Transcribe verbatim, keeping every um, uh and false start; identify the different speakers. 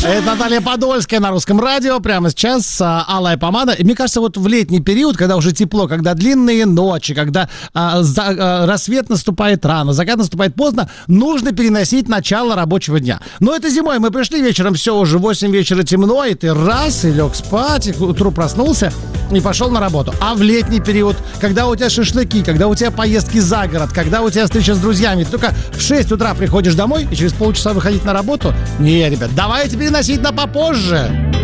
Speaker 1: Это Наталья Подольская на Русском радио. Прямо сейчас а, алая помада. И мне кажется, вот в летний период, когда уже тепло, когда длинные ночи, когда а, за, а, рассвет наступает рано, закат наступает поздно, нужно переносить начало рабочего дня. Но это зимой. Мы пришли вечером, все, уже восемь вечера темно, и ты раз, и лег спать, и к утру проснулся, и пошел на работу. А в летний период, когда у тебя шашлыки, когда у тебя поездки за город, когда у тебя встреча с друзьями, ты только в шесть утра приходишь домой, и через полчаса выходить на работу? Не, ребят, давайте переносить на попозже.